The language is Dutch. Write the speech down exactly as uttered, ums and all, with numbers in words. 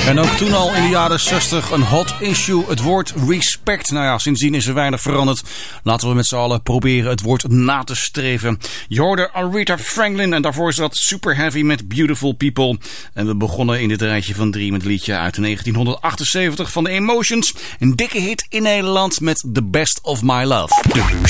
En ook toen al in de jaren zestig een hot issue, het woord respect. Nou ja, sindsdien is er weinig veranderd. Laten we met z'n allen proberen het woord na te streven. Je hoorde Aretha Franklin en daarvoor zat Super Heavy met Beautiful People. En we begonnen in dit rijtje van drie met het liedje uit negentien achtenzeventig van The Emotions. Een dikke hit in Nederland met The Best of My Love. De